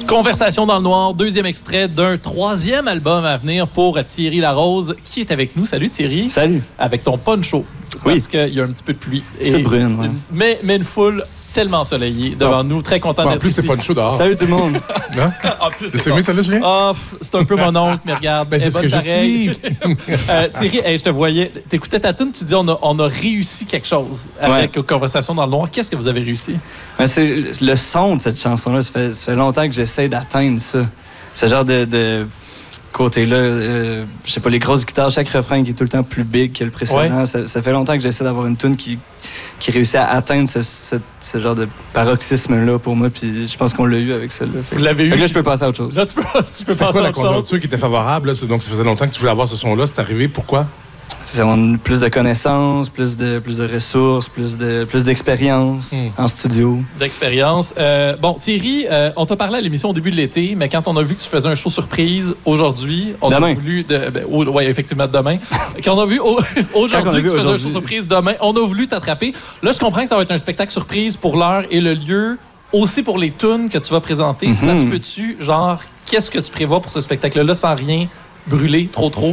Conversation dans le noir, deuxième extrait d'un troisième album à venir pour Thierry Larose, qui est avec nous. Salut Thierry. Salut. Avec ton poncho. Oui. Parce qu'il y a un petit peu de pluie. C'est brune, ouais. Mais une foule tellement ensoleillée devant nous, très content d'être ici. En plus, c'est poncho dehors. Salut tout le monde. Hein? En plus, T'as-tu aimé celle-là, Julien? Oh, c'est un peu mon oncle, mais regarde. Ben, c'est ce que je suis. Thierry, je te voyais. T'écoutais ta tune, tu dis on a réussi quelque chose avec Conversation dans le noir. Qu'est-ce que vous avez réussi? Ben, c'est le son de cette chanson-là. Ça fait longtemps que j'essaie d'atteindre ça. Ce genre de côté-là, je sais pas, les grosses guitares, chaque refrain qui est tout le temps plus big que le précédent. Ouais. Ça fait longtemps que j'essaie d'avoir une tune qui réussit à atteindre ce genre de paroxysme-là pour moi. Puis je pense qu'on l'a eu avec celle-là. Vous l'avez eu? Là, je peux passer à autre chose. Là, tu peux passer à autre chose. C'était quoi la conjoncture qui était favorable? Là? Donc, ça faisait longtemps que tu voulais avoir ce son-là. C'est arrivé. Pourquoi? On a plus de connaissances, plus de ressources, plus d'expérience en studio. D'expérience. Bon, Thierry, on t'a parlé à l'émission au début de l'été, mais quand on a vu que tu faisais un show surprise aujourd'hui, on a voulu... oui, effectivement, demain. Quand on a vu aujourd'hui que tu faisais un show surprise demain, on a voulu t'attraper. Là, je comprends que ça va être un spectacle surprise pour l'heure et le lieu, aussi pour les tunes que tu vas présenter. Mm-hmm. Ça se peut-tu? Genre, qu'est-ce que tu prévois pour ce spectacle-là sans rien brûler trop?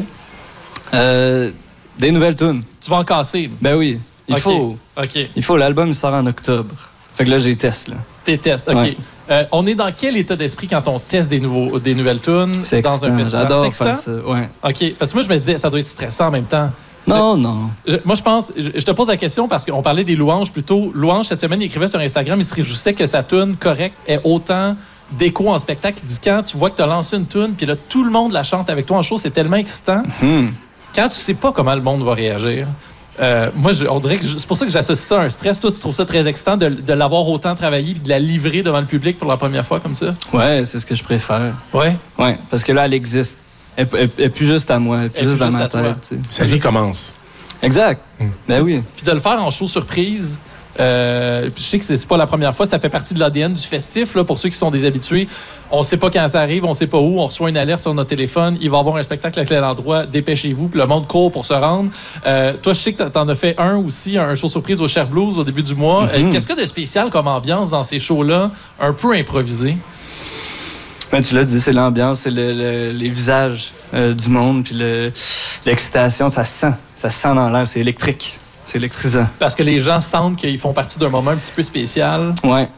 Des nouvelles tunes. Tu vas en casser? Ben oui. Il faut. L'album sort en octobre. Fait que là, j'ai test, là. Tes tests, OK. Ouais. On est dans quel état d'esprit quand on teste des nouvelles tunes? C'est dans excitant. Un festival? J'adore faire ça, ouais. OK. Parce que moi, je me disais, ça doit être stressant en même temps. Non. Moi, je pense... Je te pose la question parce qu'on parlait des louanges plutôt. Louange, cette semaine, il écrivait sur Instagram, il se réjouissait que sa tune correcte ait autant d'écho en spectacle. Il dit, quand tu vois que tu as lancé une tune, puis là, tout le monde la chante avec toi en show, c'est tellement excitant. Quand tu sais pas comment le monde va réagir, moi, on dirait que c'est pour ça que j'associe ça à un stress. Toi, tu trouves ça très excitant de l'avoir autant travaillé et de la livrer devant le public pour la première fois comme ça? Ouais, c'est ce que je préfère. Ouais? Ouais, parce que là, elle existe. Elle est plus juste à moi, elle est plus juste dans ma tête. Sa vie commence. Exact. Ben oui. Puis de le faire en show surprise... je sais que c'est pas la première fois, ça fait partie de l'ADN du festif, là, pour ceux qui sont des habitués. On sait pas quand ça arrive, on sait pas où, on reçoit une alerte sur notre téléphone, il va y avoir un spectacle à quel endroit, dépêchez-vous, puis le monde court pour se rendre. Toi, je sais que t'en as fait un aussi, un show surprise au Cher Blues au début du mois. Qu'est-ce qu'il y a de spécial comme ambiance dans ces shows-là, un peu improvisés? Ben, tu l'as dit, c'est l'ambiance, c'est les visages du monde, puis l'excitation, ça sent dans l'air, c'est électrique. C'est électrisant. Parce que les gens sentent qu'ils font partie d'un moment un petit peu spécial. Ouais.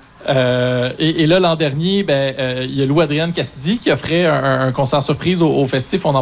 Et là, l'an dernier, il y a Lou Adrienne Cassidy qui offrait un concert surprise au festif. On en